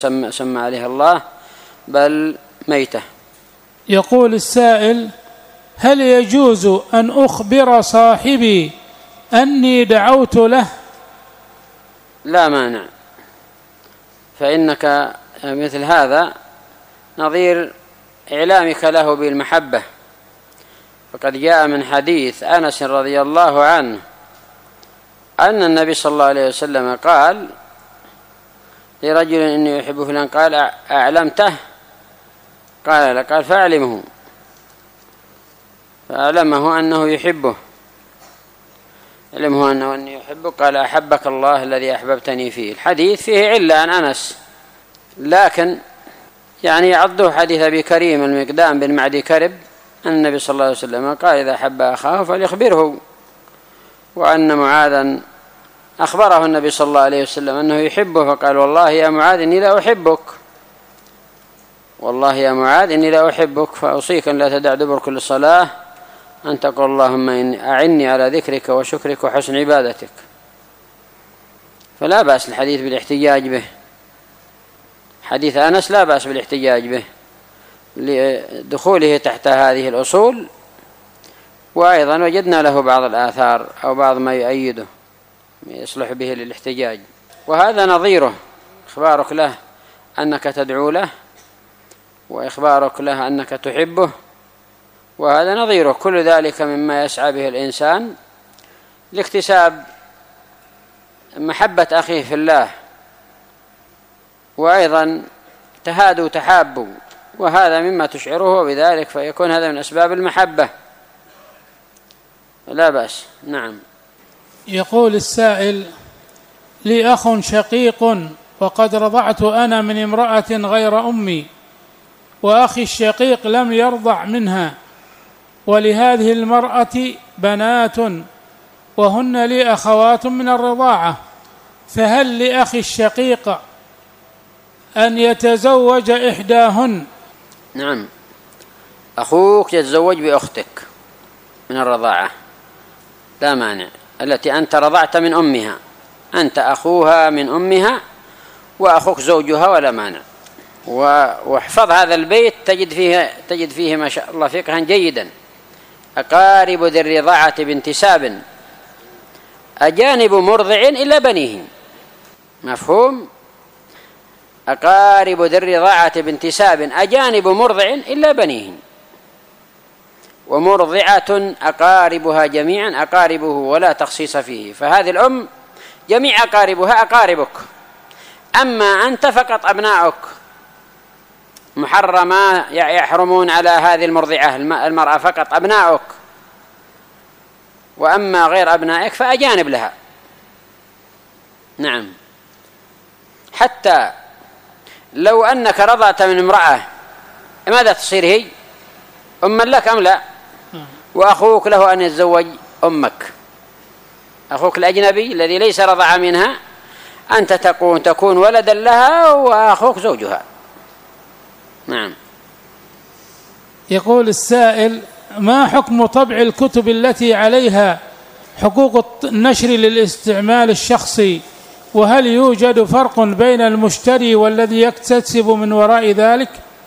سمى عليها الله بل ميتة. يقول السائل: هل يجوز أن أخبر صاحبي أني دعوت له؟ لا مانع، فإنك مثل هذا نظير إعلامك له بالمحبة، فقد جاء من حديث أنس رضي الله عنه أن النبي صلى الله عليه وسلم قال لرجل إني يحب فلان، قال: أعلمته؟ قال: لا. قال: فأعلمه، فأعلمه أنه يحبه، علمه أنه يحبه. قال: أحبك الله الذي أحببتني فيه. الحديث فيه علة عن أنس، لكن يعني يعضه حديث أبي كريم المقدام بن معدي كرب أن النبي صلى الله عليه وسلم قال: إذا أحب أخاه فليخبره، وأن معاذا أخبره النبي صلى الله عليه وسلم أنه يحبه، فقال: والله يا معاذ إني لا أحبك، والله يا معاذ إني لا أحبك، فأوصيك أن لا تدع دبر كل صلاة أن تقول اللهم أعني على ذكرك وشكرك وحسن عبادتك. فلا بأس الحديث بالاحتجاج به، حديث أنس لا بأس بالاحتجاج به لدخوله تحت هذه الأصول، وأيضا وجدنا له بعض الآثار أو بعض ما يؤيده يصلح به للاحتجاج. وهذا نظيره إخبارك له أنك تدعو له، وإخبارك له أنك تحبه، وهذا نظيره. كل ذلك مما يسعى به الإنسان لاكتساب محبة أخيه في الله، وأيضا تهادوا تحابوا، وهذا مما تشعره بذلك، فيكون هذا من أسباب المحبة، لا بأس. نعم. يقول السائل: لي أخ شقيق وقد رضعت أنا من امرأة غير أمي، وأخي الشقيق لم يرضع منها، ولهذه المرأة بنات وهن لي أخوات من الرضاعة، فهل لأخي الشقيق أن يتزوج إحداهن؟ نعم، أخوك يتزوج بأختك من الرضاعة لا مانع، التي أنت رضعت من أمها، أنت أخوها من أمها وأخوك زوجها، ولا مانع. واحفظ هذا البيت تجد فيه ما شاء الله فقها جيدا: أقارب ذي الرضاعة بانتساب أجانب مرضع إلا بنيه. مفهوم؟ أقارب ذي الرضاعة بانتساب أجانب مرضع إلا بنيه، ومرضعة أقاربها جميعا أقاربه ولا تخصيص فيه، فهذه الأم جميع أقاربها أقاربك، أما أنت فقط أبناؤك محرما يحرمون على هذه المرضعة المرأة فقط أبناؤك، وأما غير أبنائك فأجانب لها. نعم، حتى لو أنك رضعت من امرأة ماذا تصير هي؟ أما لك أم لا؟ وأخوك له أن يتزوج أمك، أخوك الأجنبي الذي ليس رضع منها، أنت تكون ولدا لها وأخوك زوجها. نعم. يقول السائل: ما حكم طبع الكتب التي عليها حقوق النشر للاستعمال الشخصي، وهل يوجد فرق بين المشتري والذي يكتسب من وراء ذلك؟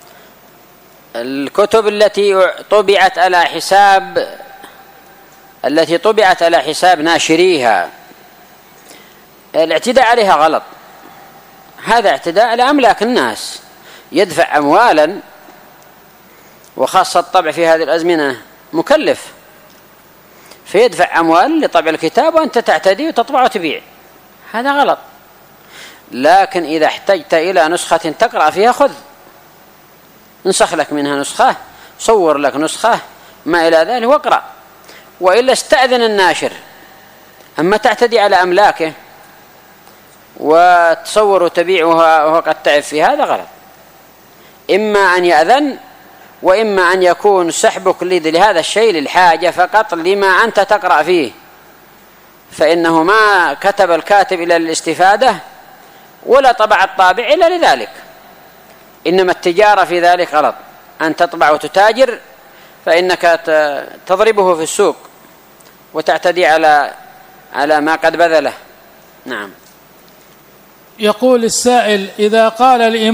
الكتب التي طبعت على حساب ناشريها الاعتداء عليها غلط، هذا اعتداء على أملاك الناس، يدفع أموالا، وخاصة الطبع في هذه الأزمنة مكلف، فيدفع أموال لطبع الكتاب وأنت تعتدي وتطبع وتبيع، هذا غلط. لكن إذا احتجت إلى نسخة تقرأ فيها خذ، انسخ لك منها نسخة، صور لك نسخة، ما إلى ذلك، واقرأ، وإلا استأذن الناشر. أما تعتدي على أملاكه وتصور وتبيعها وهو قد تعب في هذا غلط، إما أن يأذن، وإما أن يكون سحبك لهذا الشيء للحاجة فقط لما أنت تقرأ فيه، فإنه ما كتب الكاتب إلى الاستفادة ولا طبع الطابع إلا لذلك، إنما التجارة في ذلك غلط، أن تطبع وتتاجر فإنك تضربه في السوق وتعتدي على ما قد بذله. نعم. يقول السائل: إذا قال الإمام